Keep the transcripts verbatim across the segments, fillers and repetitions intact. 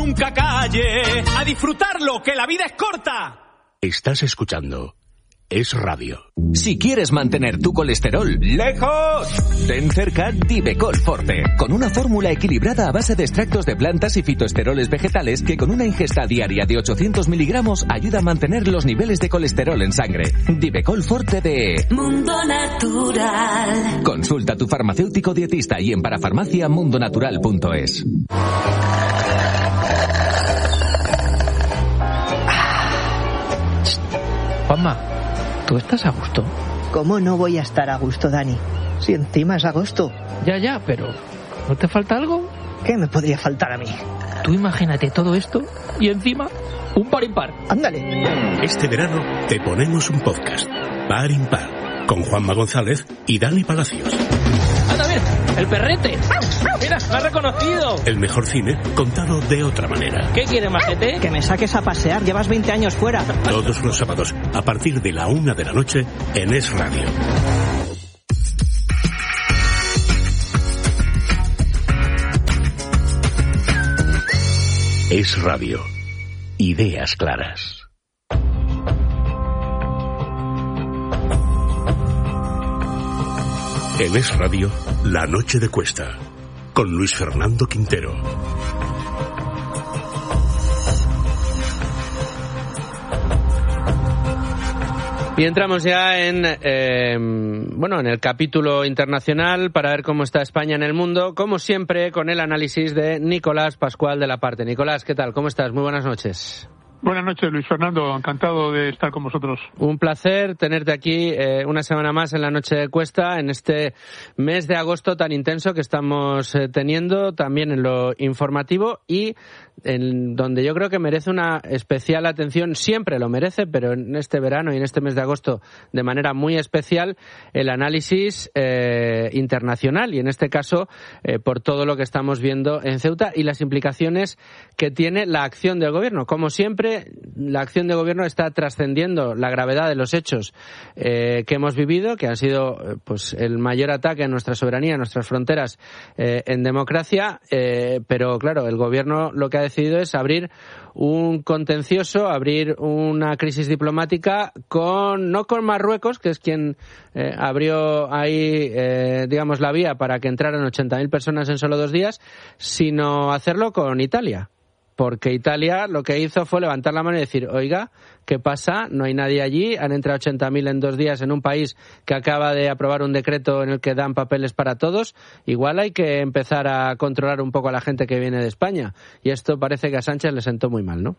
nunca calle. A disfrutarlo, que la vida es corta. Estás escuchando Es Radio. Si quieres mantener tu colesterol lejos, ten cerca Divecol Forte, con una fórmula equilibrada a base de extractos de plantas y fitoesteroles vegetales que con una ingesta diaria de ochocientos miligramos ayuda a mantener los niveles de colesterol en sangre. Divecol Forte de Mundo Natural. Consulta a tu farmacéutico dietista y en parafarmacia mundonatural punto es. Juanma, ¿tú estás a gusto? ¿Cómo no voy a estar a gusto, Dani? Si encima es agosto. Ya, ya, pero ¿no te falta algo? ¿Qué me podría faltar a mí? Tú imagínate todo esto y encima un par impar. Ándale. Este verano te ponemos un podcast, Par Impar, con Juanma González y Dani Palacios. ¡Anda, mira! ¡El perrete! ¡Mira, me ha reconocido! El mejor cine contado de otra manera. ¿Qué quiere, majete? Que me saques a pasear, llevas veinte años fuera. Todos los sábados, a partir de la una de la noche, en Es Radio. Es Radio. Ideas claras. En Es Radio, La Noche de Cuesta, con Luis Fernando Quintero. Y entramos ya en eh, bueno en el capítulo internacional para ver cómo está España en el mundo, como siempre con el análisis de Nicolás Pascual de la Parte. Nicolás, ¿qué tal? ¿Cómo estás? Muy buenas noches. Buenas noches, Luis Fernando. Encantado de estar con vosotros. Un placer tenerte aquí eh, una semana más en la Noche de Cuesta, en este mes de agosto tan intenso que estamos eh, teniendo, también en lo informativo y en donde yo creo que merece una especial atención, siempre lo merece, pero en este verano y en este mes de agosto de manera muy especial, el análisis eh, internacional y en este caso eh, por todo lo que estamos viendo en Ceuta y las implicaciones que tiene la acción del gobierno. Como siempre, la acción de gobierno está trascendiendo la gravedad de los hechos eh, que hemos vivido, que han sido pues el mayor ataque a nuestra soberanía, a nuestras fronteras eh, en democracia, eh, pero claro, el gobierno lo que ha decidido es abrir un contencioso, abrir una crisis diplomática con no con Marruecos, que es quien eh, abrió ahí, eh, digamos, la vía para que entraran ochenta mil personas en solo dos días, sino hacerlo con Italia. Porque Italia lo que hizo fue levantar la mano y decir, oiga, ¿qué pasa? No hay nadie allí, han entrado ochenta mil en dos días en un país que acaba de aprobar un decreto en el que dan papeles para todos, igual hay que empezar a controlar un poco a la gente que viene de España. Y esto parece que a Sánchez le sentó muy mal, ¿no?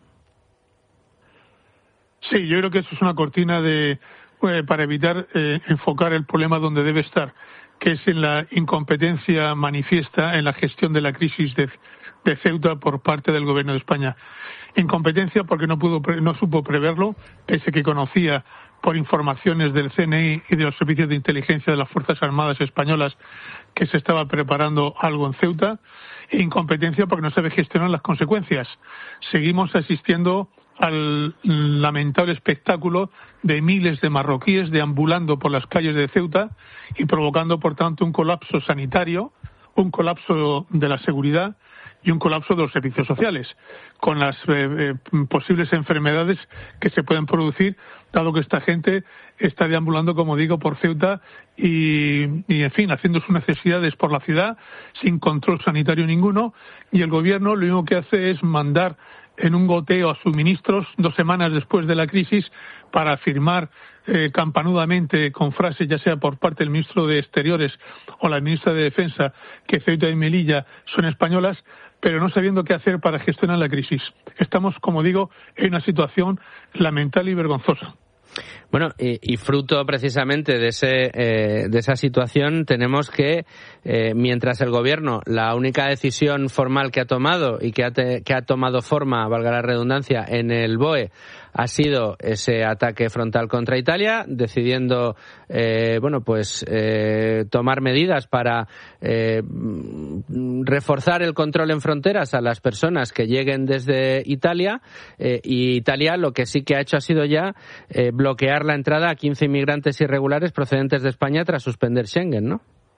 Sí, yo creo que eso es una cortina de eh, para evitar eh, enfocar el problema donde debe estar, que es en la incompetencia manifiesta en la gestión de la crisis de de Ceuta por parte del Gobierno de España. Incompetencia porque no pudo, no supo preverlo, pese que conocía por informaciones del C N I y de los servicios de inteligencia de las Fuerzas Armadas españolas que se estaba preparando algo en Ceuta. E incompetencia porque no sabe gestionar las consecuencias. Seguimos asistiendo al lamentable espectáculo de miles de marroquíes deambulando por las calles de Ceuta y provocando, por tanto, un colapso sanitario, un colapso de la seguridad y un colapso de los servicios sociales, con las eh, eh, posibles enfermedades que se pueden producir, dado que esta gente está deambulando, como digo, por Ceuta y, y, en fin, haciendo sus necesidades por la ciudad, sin control sanitario ninguno, y el gobierno lo único que hace es mandar en un goteo a sus ministros dos semanas después de la crisis para afirmar eh, campanudamente con frases, ya sea por parte del ministro de Exteriores o la ministra de Defensa, que Ceuta y Melilla son españolas, pero no sabiendo qué hacer para gestionar la crisis. Estamos, como digo, en una situación lamentable y vergonzosa. Bueno, y, y fruto precisamente de ese eh, de esa situación tenemos que, eh, mientras el gobierno, la única decisión formal que ha tomado y que ha, te, que ha tomado forma, valga la redundancia, en el B O E, ha sido ese ataque frontal contra Italia, decidiendo, eh, bueno, pues eh, tomar medidas para eh, reforzar el control en fronteras a las personas que lleguen desde Italia, eh, y Italia lo que sí que ha hecho ha sido ya eh, bloquear la entrada a quince inmigrantes irregulares procedentes de España tras suspender Schengen, ¿no?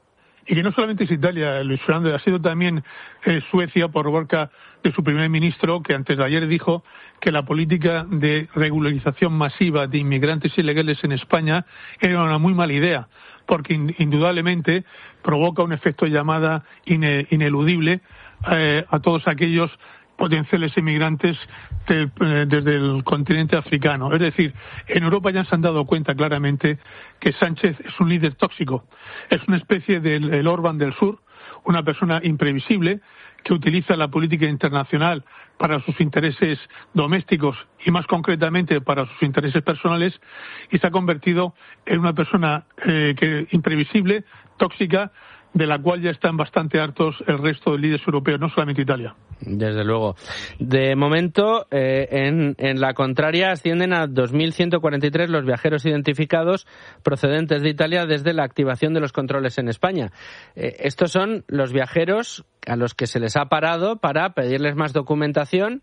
Y que no solamente es Italia, Luis Fernando, ha sido también eh, Suecia por boca de su primer ministro, que antes de ayer dijo que la política de regularización masiva de inmigrantes ilegales en España era una muy mala idea, porque in, indudablemente provoca un efecto llamada ine, ineludible eh, a todos aquellos potenciales inmigrantes de, eh, desde el continente africano. Es decir, en Europa ya se han dado cuenta claramente que Sánchez es un líder tóxico, es una especie del el Orbán del Sur, una persona imprevisible que utiliza la política internacional para sus intereses domésticos y más concretamente para sus intereses personales, y se ha convertido en una persona eh, que imprevisible, tóxica, de la cual ya están bastante hartos el resto de líderes europeos, no solamente Italia. Desde luego. De momento, eh, en, en la contraria, ascienden a dos mil ciento cuarenta y tres los viajeros identificados procedentes de Italia desde la activación de los controles en España. Eh, estos son los viajeros a los que se les ha parado para pedirles más documentación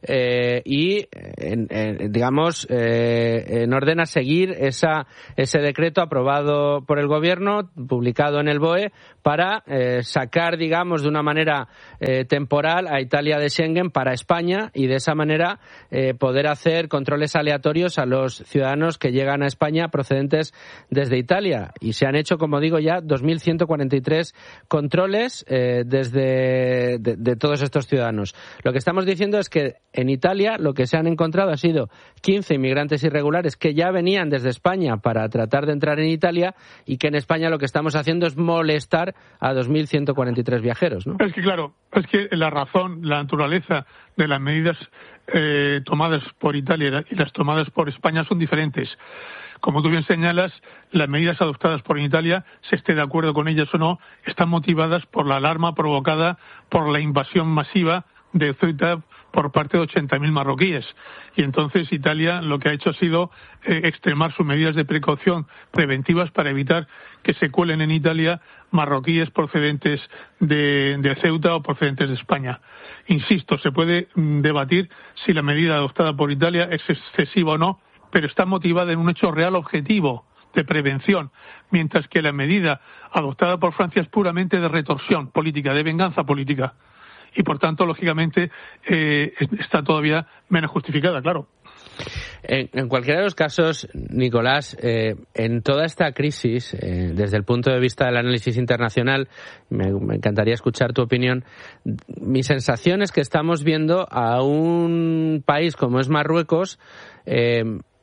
eh, y, en, en, digamos, eh, en orden a seguir esa, ese decreto aprobado por el Gobierno, publicado en el B O E, para eh, sacar, digamos, de una manera eh, temporal a Italia de Schengen para España y de esa manera eh, poder hacer controles aleatorios a los ciudadanos que llegan a España procedentes desde Italia. Y se han hecho, como digo, ya dos mil ciento cuarenta y tres controles eh, desde de, de todos estos ciudadanos. Lo que estamos diciendo es que en Italia lo que se han encontrado ha sido quince inmigrantes irregulares que ya venían desde España para tratar de entrar en Italia y que en España lo que estamos haciendo es molestar a dos mil ciento cuarenta y tres viajeros, ¿no? Es que claro, es que la razón, la naturaleza de las medidas eh, tomadas por Italia y las tomadas por España son diferentes. Como tú bien señalas, las medidas adoptadas por Italia, se esté de acuerdo con ellas o no, están motivadas por la alarma provocada por la invasión masiva de Ceuta por parte de ochenta mil marroquíes. Y entonces Italia lo que ha hecho ha sido eh, extremar sus medidas de precaución preventivas para evitar que se cuelen en Italia marroquíes procedentes de, de Ceuta o procedentes de España. Insisto, se puede mm, debatir si la medida adoptada por Italia es excesiva o no, pero está motivada en un hecho real objetivo de prevención, mientras que la medida adoptada por Francia es puramente de retorsión política, de venganza política. Y, por tanto, lógicamente, eh, está todavía menos justificada, claro. En, en cualquiera de los casos, Nicolás, eh, en toda esta crisis, eh, desde el punto de vista del análisis internacional, me, me encantaría escuchar tu opinión. Mi sensación es que estamos viendo a un país como es Marruecos, eh,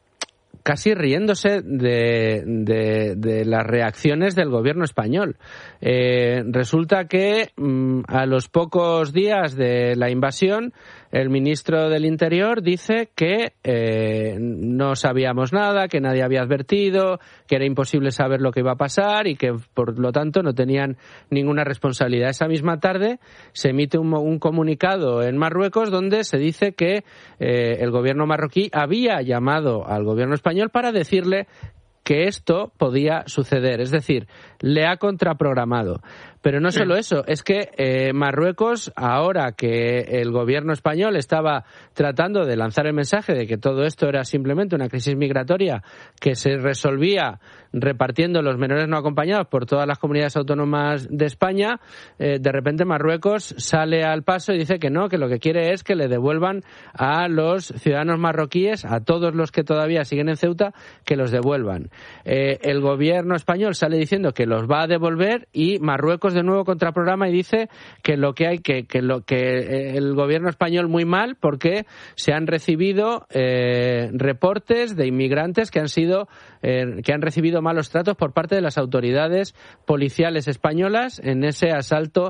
casi riéndose de, de, de las reacciones del gobierno español. Eh, resulta que mmm, a los pocos días de la invasión, el ministro del Interior dice que eh, no sabíamos nada, que nadie había advertido, que era imposible saber lo que iba a pasar y que, por lo tanto, no tenían ninguna responsabilidad. Esa misma tarde se emite un, un comunicado en Marruecos donde se dice que eh, el gobierno marroquí había llamado al gobierno español para decirle que esto podía suceder, es decir, le ha contraprogramado. Pero no solo eso, es que eh, Marruecos, ahora que el gobierno español estaba tratando de lanzar el mensaje de que todo esto era simplemente una crisis migratoria que se resolvía repartiendo los menores no acompañados por todas las comunidades autónomas de España, eh, de repente Marruecos sale al paso y dice que no, que lo que quiere es que le devuelvan a los ciudadanos marroquíes, a todos los que todavía siguen en Ceuta, que los devuelvan. Eh, el gobierno español sale diciendo que los va a devolver y Marruecos de nuevo contraprograma y dice que lo que hay que que lo que el gobierno español muy mal porque se han recibido eh, reportes de inmigrantes que han sido eh, que han recibido malos tratos por parte de las autoridades policiales españolas en ese asalto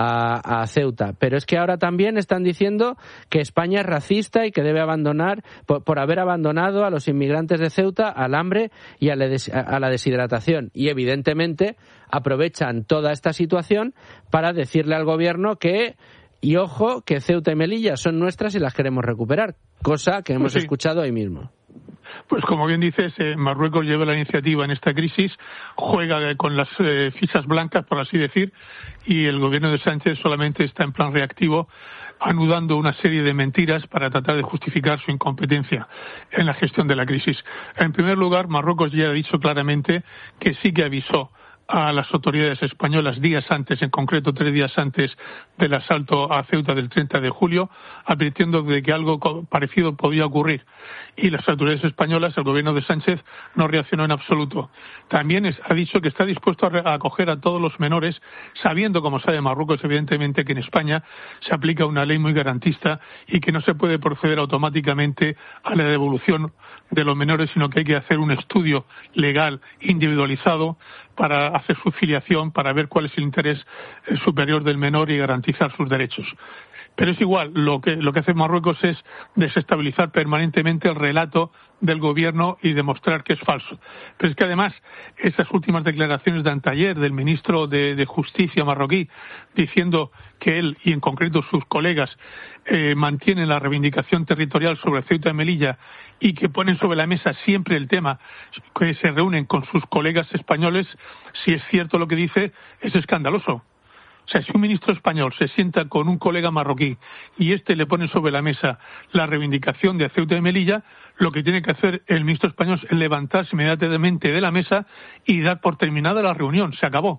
a, a Ceuta. Pero es que ahora también están diciendo que España es racista y que debe abandonar por, por haber abandonado a los inmigrantes de Ceuta al hambre y a la, des, a la deshidratación. Y evidentemente aprovechan toda esta situación para decirle al gobierno que, y ojo, que Ceuta y Melilla son nuestras y las queremos recuperar, cosa que hemos pues sí. escuchado hoy mismo. Pues como bien dices, eh, Marruecos lleva la iniciativa en esta crisis, juega con las eh, fichas blancas, por así decir, y el gobierno de Sánchez solamente está en plan reactivo, anudando una serie de mentiras para tratar de justificar su incompetencia en la gestión de la crisis. En primer lugar, Marruecos ya ha dicho claramente que sí que avisó a las autoridades españolas días antes, en concreto tres días antes del asalto a Ceuta del treinta de julio, advirtiendo de que algo parecido podía ocurrir. Y las autoridades españolas, el gobierno de Sánchez, no reaccionó en absoluto. También es, ha dicho que está dispuesto a, re, a acoger a todos los menores, sabiendo, como sabe Marruecos, evidentemente, que en España se aplica una ley muy garantista y que no se puede proceder automáticamente a la devolución de los menores, sino que hay que hacer un estudio legal individualizado para hacer su filiación, para ver cuál es el interés superior del menor y garantizar sus derechos. Pero es igual, lo que, lo que hace Marruecos es desestabilizar permanentemente el relato del gobierno y demostrar que es falso. Pero es que además, esas últimas declaraciones de anteayer del ministro de, de Justicia marroquí, diciendo que él y en concreto sus colegas eh, mantienen la reivindicación territorial sobre Ceuta y Melilla y que ponen sobre la mesa siempre el tema, que se reúnen con sus colegas españoles, si es cierto lo que dice, es escandaloso. O sea, si un ministro español se sienta con un colega marroquí y éste le pone sobre la mesa la reivindicación de Ceuta y Melilla, lo que tiene que hacer el ministro español es levantarse inmediatamente de la mesa y dar por terminada la reunión. Se acabó.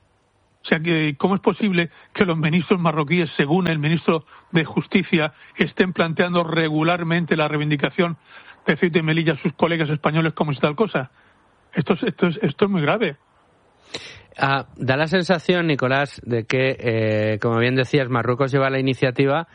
O sea, que ¿cómo es posible que los ministros marroquíes, según el ministro de Justicia, estén planteando regularmente la reivindicación de Ceuta y Melilla a sus colegas españoles como si tal cosa? Esto es, esto es, esto es muy grave. Ah, da la sensación, Nicolás, de que, eh, como bien decías, Marruecos lleva la iniciativa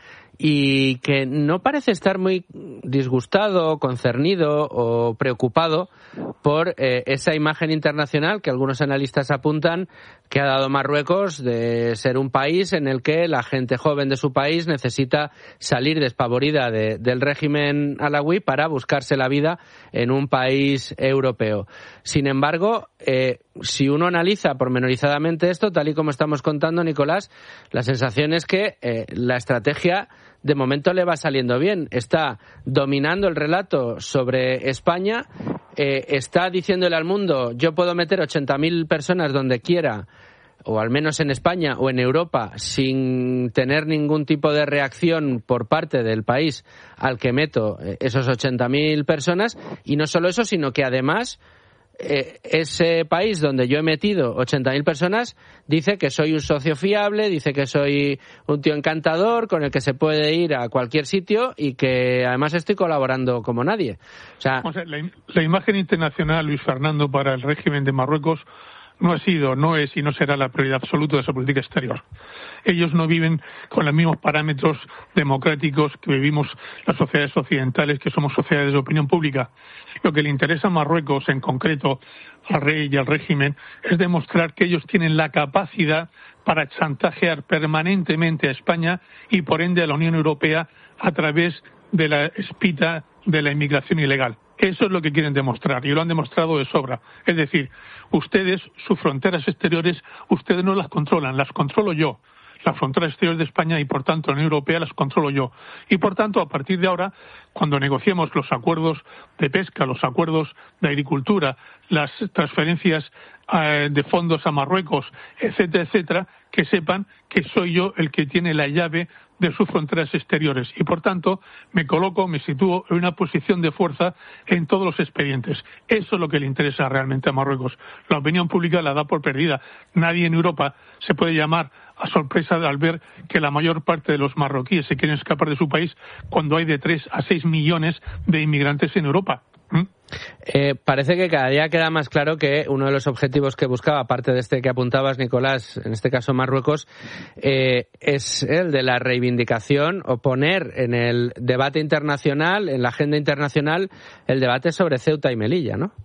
y que no parece estar muy disgustado, concernido o preocupado por eh, esa imagen internacional que algunos analistas apuntan que ha dado Marruecos de ser un país en el que la gente joven de su país necesita salir despavorida de, del régimen alawí para buscarse la vida en un país europeo. Sin embargo, eh, si uno analiza pormenorizadamente esto, tal y como estamos contando, Nicolás, la sensación es que eh, la estrategia de momento le va saliendo bien. Está dominando el relato sobre España, eh, está diciéndole al mundo, yo puedo meter ochenta mil personas donde quiera, o al menos en España o en Europa, sin tener ningún tipo de reacción por parte del país al que meto esos ochenta mil personas. Y no solo eso, sino que además Eh, ese país donde yo he metido ochenta mil personas dice que soy un socio fiable, dice que soy un tío encantador con el que se puede ir a cualquier sitio y que además estoy colaborando como nadie. O sea, o sea la, la imagen internacional, Luis Fernando, para el régimen de Marruecos no ha sido, no es y no será la prioridad absoluta de esa política exterior. Ellos no viven con los mismos parámetros democráticos que vivimos las sociedades occidentales, que somos sociedades de opinión pública. Lo que le interesa a Marruecos, en concreto al rey y al régimen, es demostrar que ellos tienen la capacidad para chantajear permanentemente a España y por ende a la Unión Europea a través de la espita de la inmigración ilegal. Eso es lo que quieren demostrar y lo han demostrado de sobra. Es decir, ustedes, sus fronteras exteriores, ustedes no las controlan, las controlo yo. Las fronteras exteriores de España y, por tanto, la Unión Europea las controlo yo. Y, por tanto, a partir de ahora, cuando negociemos los acuerdos de pesca, los acuerdos de agricultura, las transferencias eh, de fondos a Marruecos, etcétera, etcétera, que sepan que soy yo el que tiene la llave de sus fronteras exteriores y, por tanto, me coloco, me sitúo en una posición de fuerza en todos los expedientes. Eso es lo que le interesa realmente a Marruecos. La opinión pública la da por perdida. Nadie en Europa se puede llamar a sorpresa al ver que la mayor parte de los marroquíes se quieren escapar de su país cuando hay de tres a seis millones de inmigrantes en Europa. ¿Mm? Eh, parece que cada día queda más claro que uno de los objetivos que buscaba, aparte de este que apuntabas, Nicolás, en este caso Marruecos, eh, es el de la reivindicación o poner en el debate internacional, en la agenda internacional, el debate sobre Ceuta y Melilla, ¿no?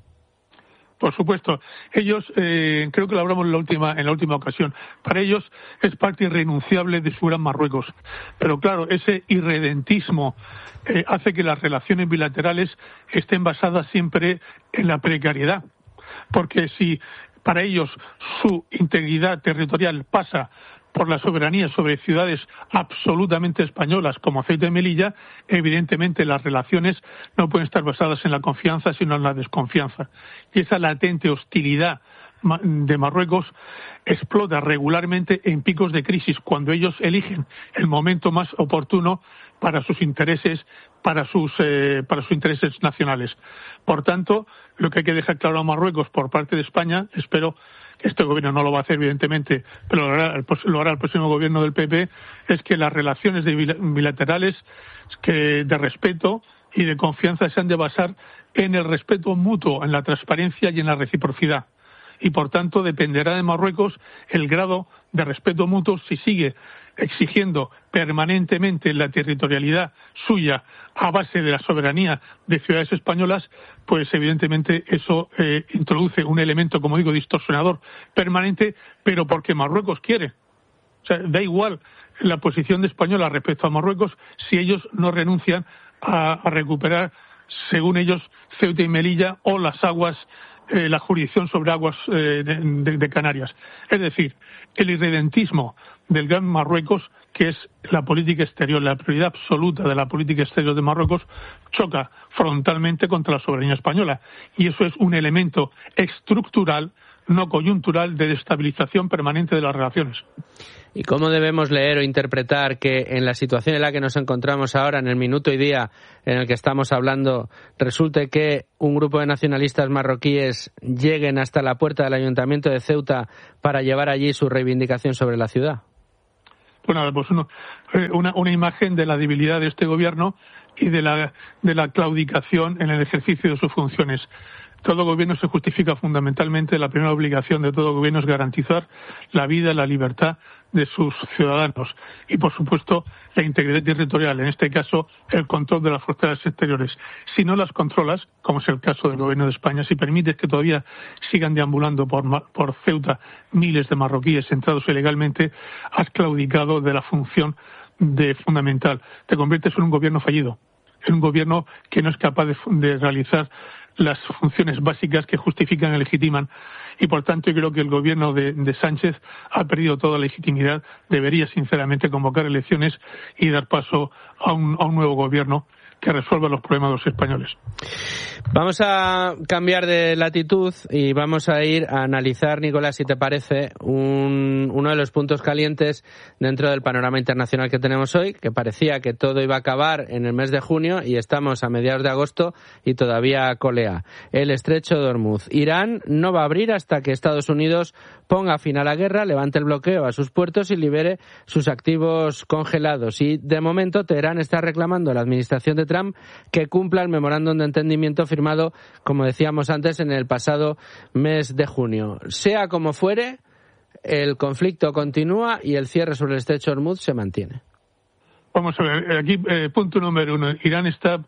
Por supuesto. Ellos, eh, creo que lo hablamos en la última, en la última ocasión, para ellos es parte irrenunciable de su gran Marruecos. Pero claro, ese irredentismo eh, hace que las relaciones bilaterales estén basadas siempre en la precariedad. Porque si para ellos su integridad territorial pasa por la soberanía sobre ciudades absolutamente españolas como Ceuta y Melilla, evidentemente las relaciones no pueden estar basadas en la confianza, sino en la desconfianza. Y esa latente hostilidad de Marruecos explota regularmente en picos de crisis, cuando ellos eligen el momento más oportuno para sus intereses, para sus, eh, para sus intereses nacionales. Por tanto, lo que hay que dejar claro a Marruecos por parte de España, espero este gobierno no lo va a hacer evidentemente, pero lo hará, lo hará el próximo gobierno del P P, es que las relaciones bilaterales que de respeto y de confianza se han de basar en el respeto mutuo, en la transparencia y en la reciprocidad. Y por tanto dependerá de Marruecos el grado de respeto mutuo si sigue exigiendo permanentemente la territorialidad suya a base de la soberanía de ciudades españolas, pues evidentemente eso eh, introduce un elemento, como digo, distorsionador permanente, pero porque Marruecos quiere. O sea, da igual la posición de Española respecto a Marruecos si ellos no renuncian a, a recuperar, según ellos, Ceuta y Melilla o las aguas, eh, la jurisdicción sobre aguas eh, de, de, de Canarias. Es decir, el irredentismo del Gran Marruecos, que es la política exterior, la prioridad absoluta de la política exterior de Marruecos, choca frontalmente contra la soberanía española. Y eso es un elemento estructural, no coyuntural, de destabilización permanente de las relaciones. ¿Y cómo debemos leer o interpretar que en la situación en la que nos encontramos ahora, en el minuto y día en el que estamos hablando, resulte que un grupo de nacionalistas marroquíes lleguen hasta la puerta del Ayuntamiento de Ceuta para llevar allí su reivindicación sobre la ciudad? Bueno, pues uno, una, una imagen de la debilidad de este gobierno y de la, de la claudicación en el ejercicio de sus funciones. Todo gobierno se justifica fundamentalmente, la primera obligación de todo gobierno es garantizar la vida y la libertad de sus ciudadanos y, por supuesto, la integridad territorial, en este caso, el control de las fronteras exteriores. Si no las controlas, como es el caso del gobierno de España, si permites que todavía sigan deambulando por, por Ceuta miles de marroquíes entrados ilegalmente, has claudicado de la función de fundamental. Te conviertes en un gobierno fallido, en un gobierno que no es capaz de, de realizar las funciones básicas que justifican y legitiman. Y, por tanto, yo creo que el gobierno de, de Sánchez ha perdido toda legitimidad. Debería, sinceramente, convocar elecciones y dar paso a un, a un nuevo gobierno que resuelva los problemas de los españoles. Vamos a cambiar de latitud y vamos a ir a analizar, Nicolás, si te parece, un, uno de los puntos calientes dentro del panorama internacional que tenemos hoy, que parecía que todo iba a acabar en el mes de junio y estamos a mediados de agosto y todavía colea. El estrecho de Hormuz. Irán no va a abrir hasta que Estados Unidos ponga fin a la guerra, levante el bloqueo a sus puertos y libere sus activos congelados. Y, de momento, Teherán está reclamando a la administración de Trump que cumpla el memorándum de entendimiento firmado, como decíamos antes, en el pasado mes de junio. Sea como fuere, el conflicto continúa y el cierre sobre el estrecho de Hormuz se mantiene. Vamos a ver, aquí eh, punto número uno. Irán está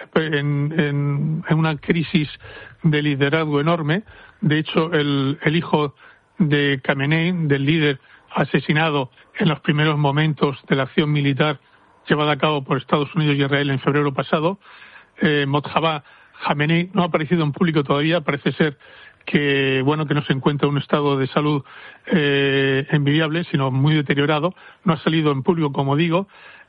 en, en, en una crisis de liderazgo enorme. De hecho, el, el hijo de Khamenei, del líder asesinado en los primeros momentos de la acción militar llevada a cabo por Estados Unidos y Israel en febrero pasado, eh, Mojtaba Khamenei no ha aparecido en público todavía. Parece ser que bueno que no se encuentra en un estado de salud eh, envidiable, sino muy deteriorado. No ha salido en público, como digo.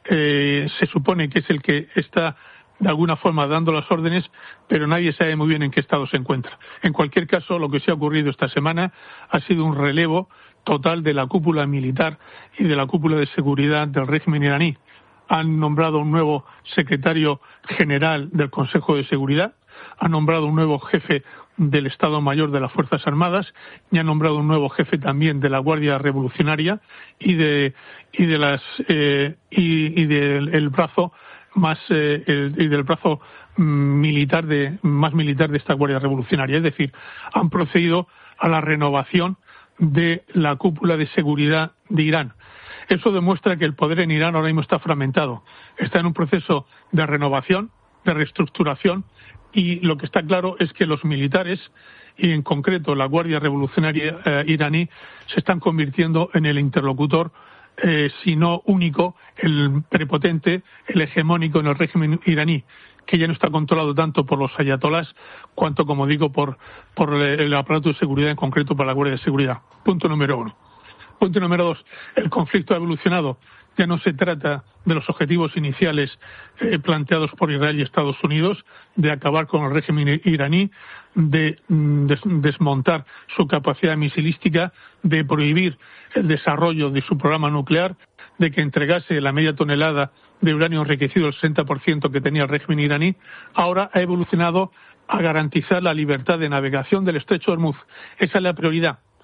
Eh, se supone que es el que está de alguna forma dando las órdenes, pero nadie sabe muy bien en qué estado se encuentra. En cualquier caso, lo que se ha ocurrido esta semana ha sido un relevo total de la cúpula militar y de la cúpula de seguridad del régimen iraní. Han nombrado un nuevo secretario general del Consejo de Seguridad, han nombrado un nuevo jefe del Estado Mayor de las Fuerzas Armadas y han nombrado un nuevo jefe también de la Guardia Revolucionaria y de y de las eh, y, y del el brazo más eh, el, y del brazo militar de más militar de esta Guardia Revolucionaria. Es decir, han procedido a la renovación de la cúpula de seguridad de Irán. Eso demuestra que el poder en Irán ahora mismo está fragmentado, está en un proceso de renovación, de reestructuración, y lo que está claro es que los militares, y en concreto la Guardia Revolucionaria eh, iraní, se están convirtiendo en el interlocutor, eh, si no único, el prepotente, el hegemónico en el régimen iraní, que ya no está controlado tanto por los ayatolás cuanto, como digo, por, por el aparato de seguridad, en concreto por la Guardia de Seguridad. Punto número uno. Punto número dos. El conflicto ha evolucionado. Ya no se trata de los objetivos iniciales eh, planteados por Israel y Estados Unidos, de acabar con el régimen iraní, de mm, des- desmontar su capacidad misilística, de prohibir el desarrollo de su programa nuclear, de que entregase la media tonelada de uranio enriquecido, el sesenta por ciento que tenía el régimen iraní. Ahora ha evolucionado a garantizar la libertad de navegación del estrecho de Hormuz. Esa es la prioridad.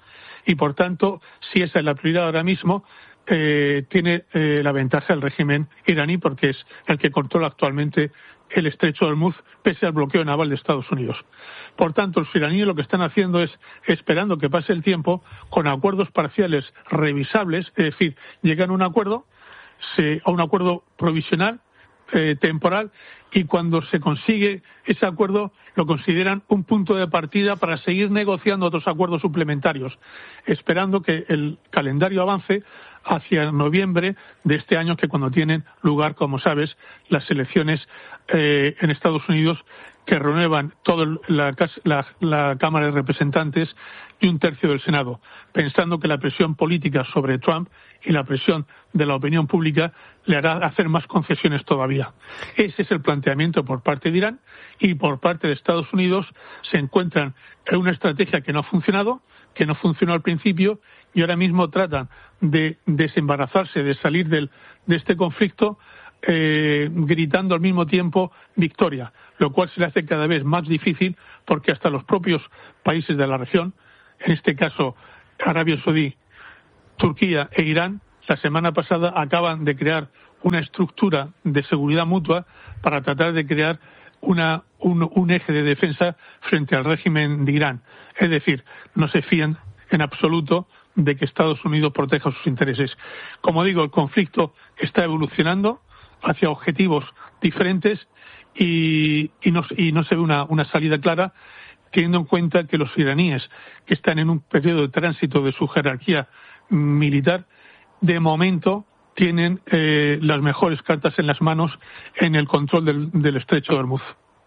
y por tanto, si esa es la prioridad ahora mismo, eh, tiene eh, la ventaja el régimen iraní porque es el que controla actualmente el estrecho de Hormuz pese al bloqueo naval de Estados Unidos. Por tanto, los iraníes lo que están haciendo es esperando que pase el tiempo con acuerdos parciales revisables, es decir, llegan a un acuerdo, se, a un acuerdo provisional, eh, temporal, y cuando se consigue ese acuerdo lo consideran un punto de partida para seguir negociando otros acuerdos suplementarios, esperando que el calendario avance hacia noviembre de este año, que cuando tienen lugar, como sabes, las elecciones eh, en Estados Unidos que renuevan toda la, la, la Cámara de Representantes y un tercio del Senado, pensando que la presión política sobre Trump y la presión de la opinión pública le hará hacer más concesiones todavía. Ese es el planteamiento por parte de Irán, y por parte de Estados Unidos se encuentran en una estrategia que no ha funcionado, que no funcionó al principio, y ahora mismo tratan de desembarazarse, de salir del, de este conflicto eh, gritando al mismo tiempo victoria, lo cual se le hace cada vez más difícil porque hasta los propios países de la región, en este caso Arabia Saudí, Turquía e Irán, la semana pasada acaban de crear una estructura de seguridad mutua para tratar de crear una, un, un eje de defensa frente al régimen de Irán. Es decir, no se fían en absoluto de que Estados Unidos proteja sus intereses. Como digo, el conflicto está evolucionando hacia objetivos diferentes y, y, no, y no se ve una, una salida clara, teniendo en cuenta que los iraníes, que están en un periodo de tránsito de su jerarquía militar, de momento tienen eh, las mejores cartas en las manos en el control del, del estrecho de Hormuz.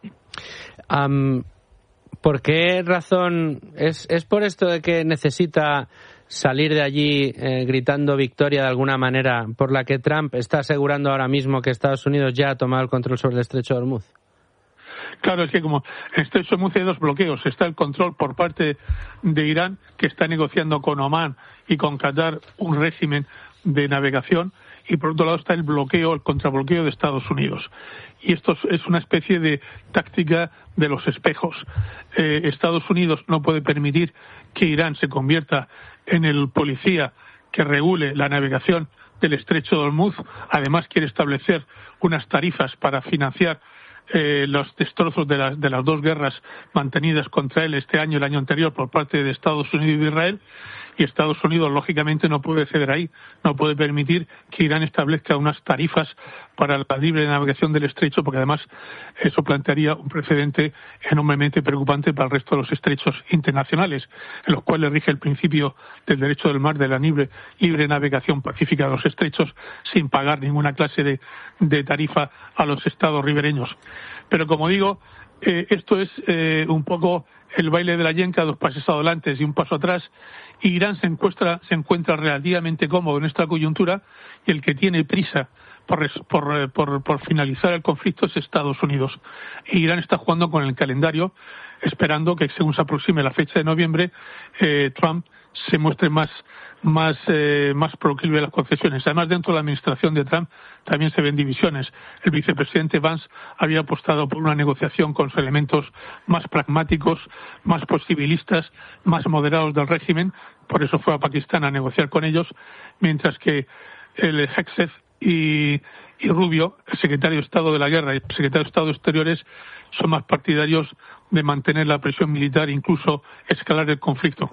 Um, ¿Por qué razón? ¿Es, es por esto de que necesita salir de allí eh, gritando victoria de alguna manera, por la que Trump está asegurando ahora mismo que Estados Unidos ya ha tomado el control sobre el estrecho de Hormuz? Claro, es que como en el estrecho de Hormuz hay dos bloqueos. Está el control por parte de Irán, que está negociando con Omán y con Qatar un régimen de navegación, y por otro lado está el bloqueo, el contrabloqueo de Estados Unidos. Y esto es una especie de táctica de los espejos. Eh, Estados Unidos no puede permitir que Irán se convierta en el policía que regule la navegación del estrecho de Hormuz. Además quiere establecer unas tarifas para financiar eh, los destrozos de las, de las dos guerras mantenidas contra él este año y el año anterior por parte de Estados Unidos y de Israel. Y Estados Unidos, lógicamente, no puede ceder ahí, no puede permitir que Irán establezca unas tarifas para la libre navegación del estrecho, porque además eso plantearía un precedente enormemente preocupante para el resto de los estrechos internacionales, en los cuales rige el principio del derecho del mar de la libre, libre navegación pacífica de los estrechos, sin pagar ninguna clase de, de tarifa a los estados ribereños. Pero, como digo, eh, esto es eh, un poco el baile de la yenca, dos pasos adelante y un paso atrás. Y Irán se encuentra, se encuentra relativamente cómodo en esta coyuntura, y el que tiene prisa por, por, por, por finalizar el conflicto es Estados Unidos. Y Irán está jugando con el calendario, esperando que, según se aproxime la fecha de noviembre, eh, Trump se muestre más más eh, más proclive a las concesiones. Además, dentro de la administración de Trump también se ven divisiones. El vicepresidente Vance había apostado por una negociación con los elementos más pragmáticos, más posibilistas, más moderados del régimen, por eso fue a Pakistán a negociar con ellos, mientras que el Hegseth y, y Rubio, el secretario de Estado de la Guerra y el secretario de Estado de Exteriores, son más partidarios de mantener la presión militar, incluso escalar el conflicto.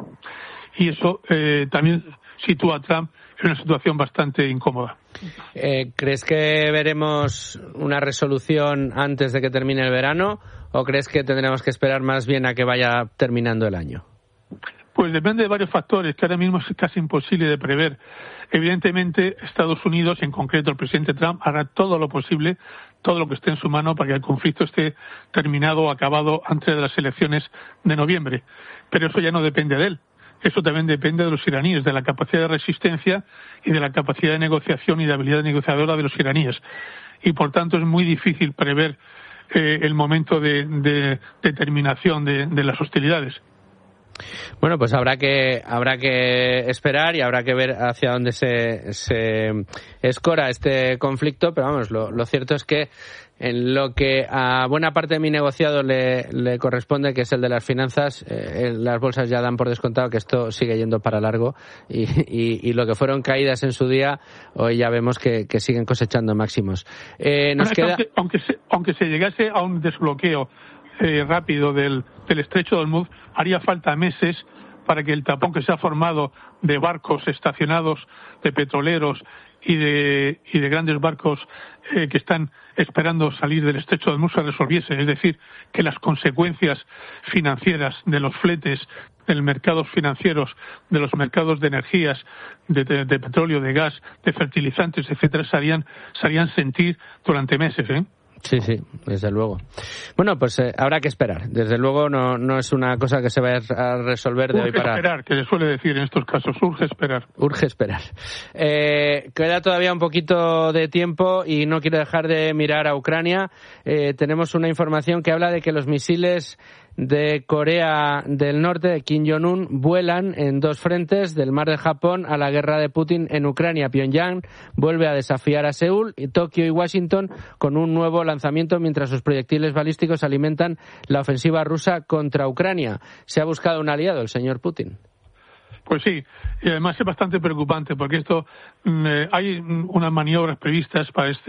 Y eso eh, también sitúa a Trump en una situación bastante incómoda. Eh, ¿Crees que veremos una resolución antes de que termine el verano, o crees que tendremos que esperar más bien a que vaya terminando el año? Pues depende de varios factores que ahora mismo es casi imposible de prever. Evidentemente, Estados Unidos, y en concreto el presidente Trump, hará todo lo posible, todo lo que esté en su mano para que el conflicto esté terminado o acabado antes de las elecciones de noviembre. Pero eso ya no depende de él. Eso también depende de los iraníes, de la capacidad de resistencia y de la capacidad de negociación y de habilidad negociadora de los iraníes. Y por tanto es muy difícil prever eh, el momento de, de, de terminación de, de las hostilidades. Bueno, pues habrá que habrá que esperar y habrá que ver hacia dónde se, se escora este conflicto, pero vamos, lo, lo cierto es que En lo que a buena parte de mi negociado le, le corresponde, que es el de las finanzas, eh, las bolsas ya dan por descontado que esto sigue yendo para largo y, y, y lo que fueron caídas en su día, hoy ya vemos que, que siguen cosechando máximos. Eh, nos bueno, queda... aunque, aunque, se, aunque se llegase a un desbloqueo eh, rápido del, del estrecho de Hormuz, haría falta meses para que el tapón que se ha formado de barcos estacionados, de petroleros y de, y de grandes barcos eh, que están esperando salir del estrecho de Hormuz se resolviese. Es decir, que las consecuencias financieras de los fletes, de los mercados financieros, de los mercados de energías, de, de, de petróleo, de gas, de fertilizantes, etcétera, se harían, se harían sentir durante meses, ¿eh? Sí, sí, desde luego. Bueno, pues eh, habrá que esperar. Desde luego no, no es una cosa que se vaya a resolver de urge hoy para... Urge esperar, que se suele decir en estos casos, urge esperar. Urge esperar. Eh, queda todavía un poquito de tiempo y no quiero dejar de mirar a Ucrania. Eh, tenemos una información que habla de que los misiles de Corea del Norte, de Kim Jong-un, vuelan en dos frentes, del mar de Japón a la guerra de Putin en Ucrania. Pyongyang vuelve a desafiar a Seúl, y Tokio y Washington con un nuevo lanzamiento mientras sus proyectiles balísticos alimentan la ofensiva rusa contra Ucrania. ¿Se ha buscado un aliado el señor Putin? Pues sí, y además es bastante preocupante porque esto eh, hay unas maniobras previstas para este